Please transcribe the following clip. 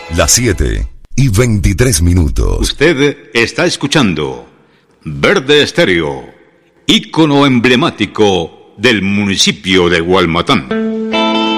Las 7:23. Usted está escuchando Verde Estéreo, ícono emblemático del municipio de Gualmatán.